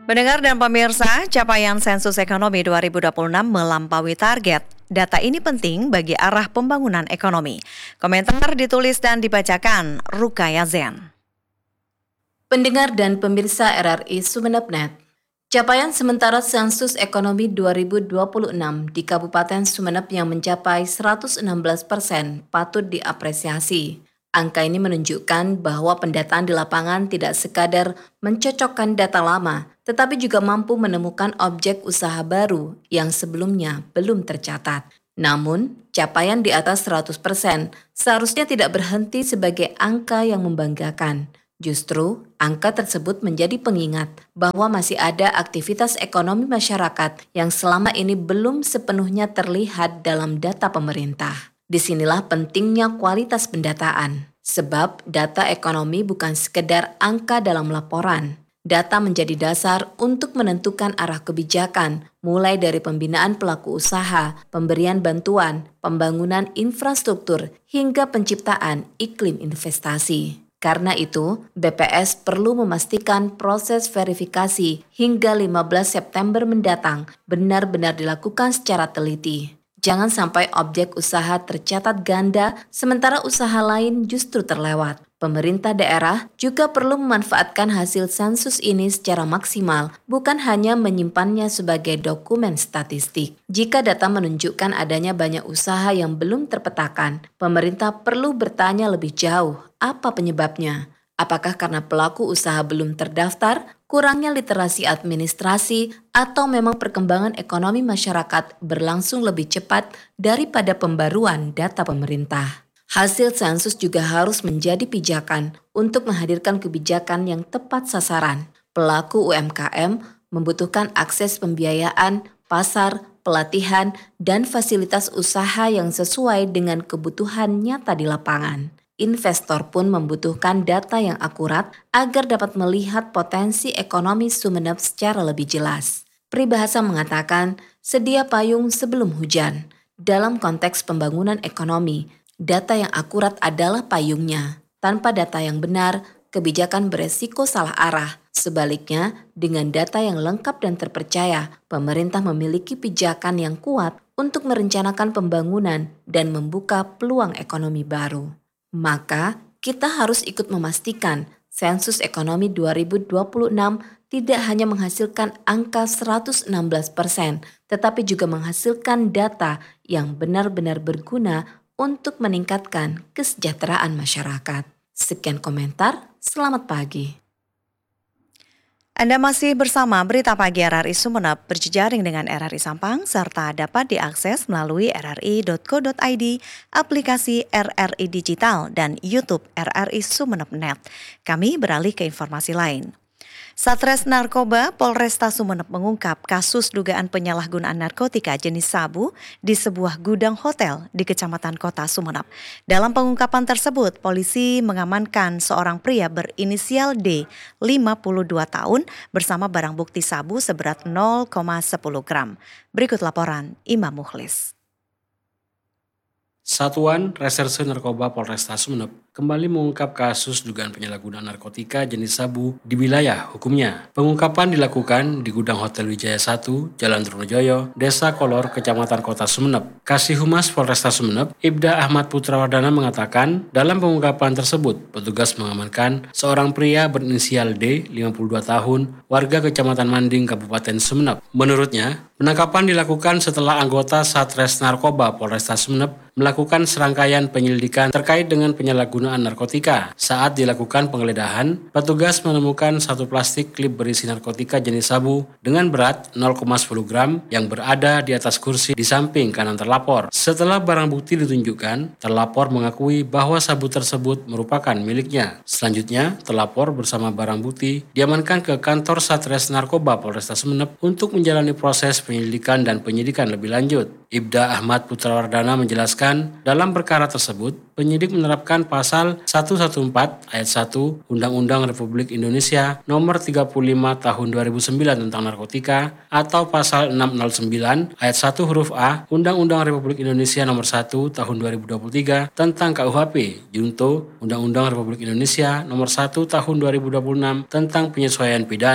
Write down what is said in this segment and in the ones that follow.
Pendengar dan pemirsa, capaian sensus ekonomi 2026 melampaui target. Data ini penting bagi arah pembangunan ekonomi. Komentar ditulis dan dibacakan Rukaya Zen. Pendengar dan pemirsa RRI Sumeneb.net, capaian sementara sensus ekonomi 2026 di Kabupaten Sumeneb yang mencapai 116% patut diapresiasi. Angka ini menunjukkan bahwa pendataan di lapangan tidak sekadar mencocokkan data lama, tetapi juga mampu menemukan objek usaha baru yang sebelumnya belum tercatat. Namun, capaian di atas 100% seharusnya tidak berhenti sebagai angka yang membanggakan. Justru, angka tersebut menjadi pengingat bahwa masih ada aktivitas ekonomi masyarakat yang selama ini belum sepenuhnya terlihat dalam data pemerintah. Disinilah pentingnya kualitas pendataan, sebab data ekonomi bukan sekedar angka dalam laporan. Data menjadi dasar untuk menentukan arah kebijakan, mulai dari pembinaan pelaku usaha, pemberian bantuan, pembangunan infrastruktur, hingga penciptaan iklim investasi. Karena itu, BPS perlu memastikan proses verifikasi hingga 15 September mendatang benar-benar dilakukan secara teliti. Jangan sampai objek usaha tercatat ganda, sementara usaha lain justru terlewat. Pemerintah daerah juga perlu memanfaatkan hasil sensus ini secara maksimal, bukan hanya menyimpannya sebagai dokumen statistik. Jika data menunjukkan adanya banyak usaha yang belum terpetakan, pemerintah perlu bertanya lebih jauh, apa penyebabnya? Apakah karena pelaku usaha belum terdaftar, kurangnya literasi administrasi, atau memang perkembangan ekonomi masyarakat berlangsung lebih cepat daripada pembaruan data pemerintah? Hasil sensus juga harus menjadi pijakan untuk menghadirkan kebijakan yang tepat sasaran. Pelaku UMKM membutuhkan akses pembiayaan, pasar, pelatihan, dan fasilitas usaha yang sesuai dengan kebutuhan nyata di lapangan. Investor pun membutuhkan data yang akurat agar dapat melihat potensi ekonomi Sumeneb secara lebih jelas. Peribahasa mengatakan, sedia payung sebelum hujan. Dalam konteks pembangunan ekonomi, data yang akurat adalah payungnya. Tanpa data yang benar, kebijakan beresiko salah arah. Sebaliknya, dengan data yang lengkap dan terpercaya, pemerintah memiliki pijakan yang kuat untuk merencanakan pembangunan dan membuka peluang ekonomi baru. Maka, kita harus ikut memastikan sensus ekonomi 2026 tidak hanya menghasilkan angka 116%, tetapi juga menghasilkan data yang benar-benar berguna untuk meningkatkan kesejahteraan masyarakat. Sekian komentar, selamat pagi. Anda masih bersama Berita Pagi RRI Sumeneb berjejaring dengan RRI Sampang serta dapat diakses melalui rri.co.id, aplikasi RRI Digital dan YouTube RRI Sumeneb.net. Kami beralih ke informasi lain. Satres Narkoba Polresta Sumeneb mengungkap kasus dugaan penyalahgunaan narkotika jenis sabu di sebuah gudang hotel di Kecamatan Kota Sumeneb. Dalam pengungkapan tersebut, polisi mengamankan seorang pria berinisial D, 52 tahun, bersama barang bukti sabu seberat 0,10 gram. Berikut laporan Imam Mukhlis. Satuan Reserse Narkoba Polresta Sumeneb kembali mengungkap kasus dugaan penyalahgunaan narkotika jenis sabu di wilayah hukumnya. Pengungkapan dilakukan di gudang Hotel Wijaya 1, Jalan Trunojoyo, Desa Kolor, Kecamatan Kota Sumeneb. Kasih Humas Polresta Sumeneb, Ibda Ahmad Putrawardana mengatakan, dalam pengungkapan tersebut, petugas mengamankan seorang pria berinisial D, 52 tahun, warga Kecamatan Manding, Kabupaten Sumeneb. Menurutnya, penangkapan dilakukan setelah anggota Satres Narkoba Polresta Sumeneb melakukan serangkaian penyelidikan terkait dengan penyalahgunaan narkotika. Saat dilakukan penggeledahan, petugas menemukan satu plastik klip berisi narkotika jenis sabu dengan berat 0,10 gram yang berada di atas kursi di samping kanan terlapor. Setelah barang bukti ditunjukkan, terlapor mengakui bahwa sabu tersebut merupakan miliknya. Selanjutnya, terlapor bersama barang bukti diamankan ke kantor Satres Narkoba Polresta Sumeneb untuk menjalani proses penyelidikan dan penyidikan lebih lanjut. Ibda Ahmad Putrawardana menjelaskan, dalam perkara tersebut, penyidik menerapkan pasal 114 ayat 1 Undang-Undang Republik Indonesia nomor 35 tahun 2009 tentang narkotika atau pasal 609 ayat 1 huruf A Undang-Undang Republik Indonesia nomor 1 tahun 2023 tentang KUHP junto Undang-Undang Republik Indonesia nomor 1 tahun 2026 tentang penyesuaian pidana.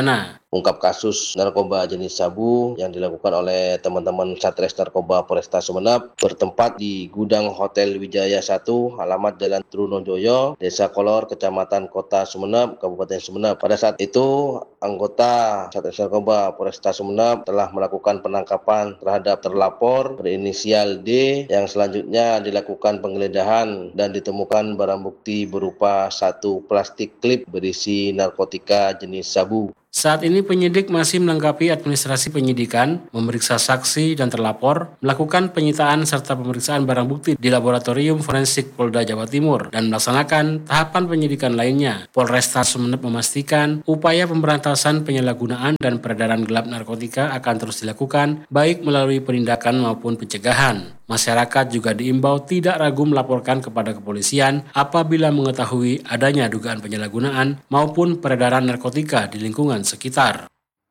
ungkap kasus narkoba jenis sabu yang dilakukan oleh teman-teman Satres Narkoba Polresta Sumeneb bertempat di gudang Hotel Wijaya 1, alamat Jalan Trunojoyo, Desa Kolor, Kecamatan Kota Sumeneb, Kabupaten Sumeneb. Pada saat itu, anggota Satres Narkoba Polresta Sumeneb telah melakukan penangkapan terhadap terlapor berinisial D yang selanjutnya dilakukan penggeledahan dan ditemukan barang bukti berupa satu plastik klip berisi narkotika jenis sabu. Saat ini penyidik masih melengkapi administrasi penyidikan, memeriksa saksi dan terlapor, melakukan penyitaan serta pemeriksaan barang bukti di Laboratorium Forensik Polda Jawa Timur, dan melaksanakan tahapan penyidikan lainnya. Polresta Sumeneb memastikan upaya pemberantasan penyalahgunaan dan peredaran gelap narkotika akan terus dilakukan, baik melalui penindakan maupun pencegahan. Masyarakat juga diimbau tidak ragu melaporkan kepada kepolisian apabila mengetahui adanya dugaan penyalahgunaan maupun peredaran narkotika di lingkungan sekitar.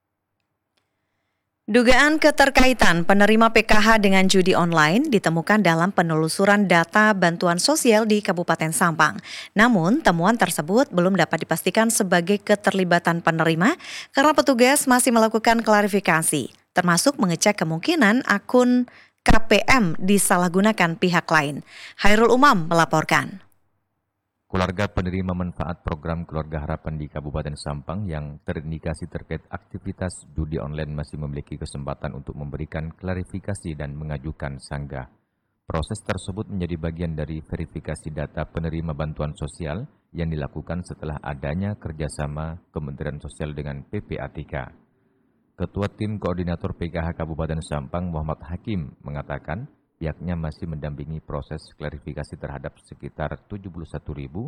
Dugaan keterkaitan penerima PKH dengan judi online ditemukan dalam penelusuran data bantuan sosial di Kabupaten Sampang. Namun, temuan tersebut belum dapat dipastikan sebagai keterlibatan penerima karena petugas masih melakukan klarifikasi, termasuk mengecek kemungkinan akun KPM disalahgunakan pihak lain. Hairul Umam melaporkan. Keluarga penerima manfaat program Keluarga Harapan di Kabupaten Sampang yang terindikasi terkait aktivitas judi online masih memiliki kesempatan untuk memberikan klarifikasi dan mengajukan sanggah. Proses tersebut menjadi bagian dari verifikasi data penerima bantuan sosial yang dilakukan setelah adanya kerjasama Kementerian Sosial dengan PPATK. Ketua Tim Koordinator PKH Kabupaten Sampang Muhammad Hakim mengatakan pihaknya masih mendampingi proses klarifikasi terhadap sekitar 71.107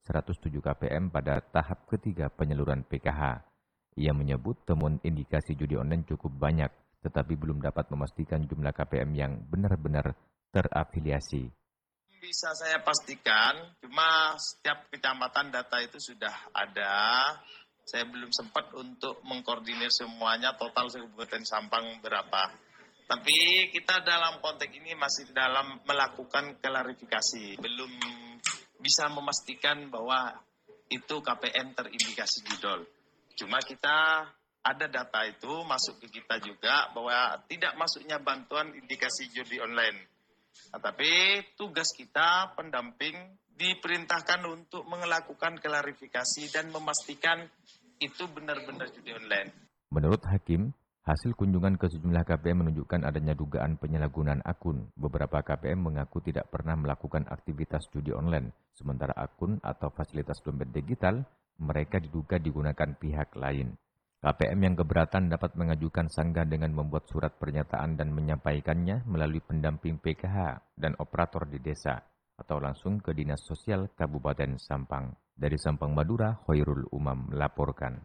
KPM pada tahap ketiga penyaluran PKH. Ia menyebut temuan indikasi judi online cukup banyak, tetapi belum dapat memastikan jumlah KPM yang benar-benar terafiliasi. Bisa saya pastikan, cuma setiap kecamatan data itu sudah ada. Saya belum sempat untuk mengkoordinir semuanya total Kabupaten Sampang berapa. Tapi kita dalam konteks ini masih dalam melakukan klarifikasi. Belum bisa memastikan bahwa itu KPM terindikasi judol. Cuma kita ada data itu masuk ke kita juga bahwa tidak masuknya bantuan indikasi judi online. Nah, tapi tugas kita pendamping diperintahkan untuk melakukan klarifikasi dan memastikan itu benar-benar judi online. Menurut Hakim, hasil kunjungan ke sejumlah KPM menunjukkan adanya dugaan penyalahgunaan akun. Beberapa KPM mengaku tidak pernah melakukan aktivitas judi online, sementara akun atau fasilitas dompet digital mereka diduga digunakan pihak lain. KPM yang keberatan dapat mengajukan sanggah dengan membuat surat pernyataan dan menyampaikannya melalui pendamping PKH dan operator di desa, atau langsung ke Dinas Sosial Kabupaten Sampang. Dari Sampang, Madura, Khairul Umam melaporkan.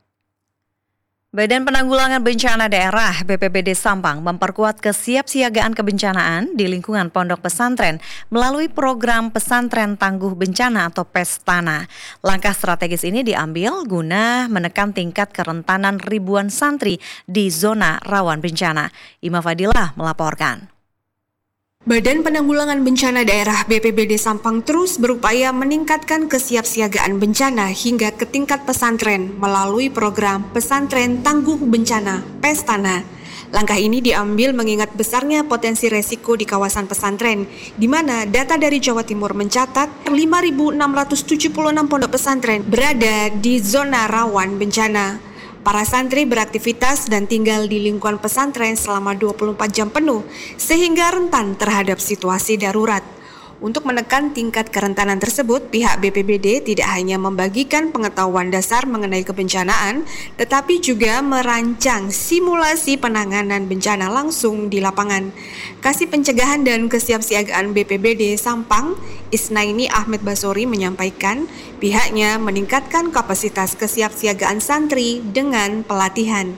Badan Penanggulangan Bencana Daerah BPBD Sampang memperkuat kesiapsiagaan kebencanaan di lingkungan pondok pesantren melalui program Pesantren Tangguh Bencana atau PESTANA. Langkah strategis ini diambil guna menekan tingkat kerentanan ribuan santri di zona rawan bencana. Ima Fadilah melaporkan. Badan Penanggulangan Bencana Daerah BPBD Sampang terus berupaya meningkatkan kesiapsiagaan bencana hingga ke tingkat pesantren melalui program Pesantren Tangguh Bencana (PESTANA). Langkah ini diambil mengingat besarnya potensi resiko di kawasan pesantren, di mana data dari Jawa Timur mencatat 5.676 pondok pesantren berada di zona rawan bencana. Para santri beraktivitas dan tinggal di lingkungan pesantren selama 24 jam penuh, sehingga rentan terhadap situasi darurat. Untuk menekan tingkat kerentanan tersebut, pihak BPBD tidak hanya membagikan pengetahuan dasar mengenai kebencanaan, tetapi juga merancang simulasi penanganan bencana langsung di lapangan. Kasih Pencegahan dan Kesiapsiagaan BPBD Sampang, Isnaini Ahmed Basori menyampaikan, pihaknya meningkatkan kapasitas kesiapsiagaan santri dengan pelatihan.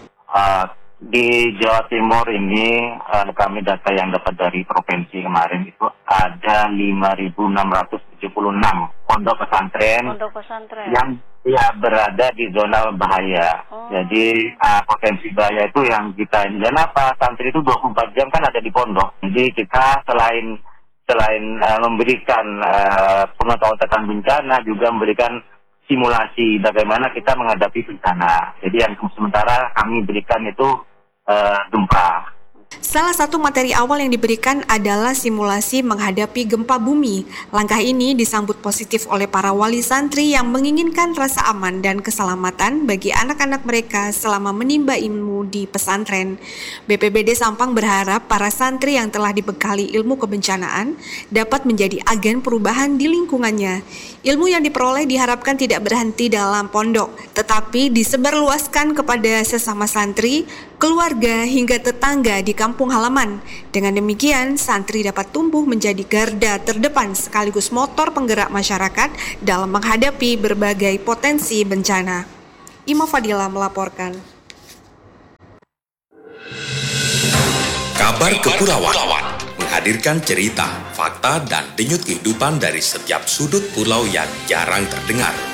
Di Jawa Timur ini kami data yang dapat dari provinsi kemarin itu ada 5.676 pondok pesantren yang berada di zona bahaya. Jadi potensi bahaya itu yang kita ini. Dan apa? Santri itu 24 jam kan ada di pondok. Jadi kita selain memberikan pengetahuan tentang bencana juga memberikan simulasi bagaimana kita menghadapi bencana. Jadi yang sementara kami berikan itu gempa. Salah satu materi awal yang diberikan adalah simulasi menghadapi gempa bumi. Langkah ini disambut positif oleh para wali santri yang menginginkan rasa aman dan keselamatan bagi anak-anak mereka selama menimba ilmu di pesantren. BPBD Sampang berharap para santri yang telah dibekali ilmu kebencanaan dapat menjadi agen perubahan di lingkungannya. Ilmu yang diperoleh diharapkan tidak berhenti dalam pondok, tetapi disebarluaskan kepada sesama santri, keluarga hingga tetangga di kampung halaman. Dengan demikian, santri dapat tumbuh menjadi garda terdepan sekaligus motor penggerak masyarakat dalam menghadapi berbagai potensi bencana. Ima Fadila melaporkan. Kabar Kepulauan menghadirkan cerita, fakta, dan denyut kehidupan dari setiap sudut pulau yang jarang terdengar.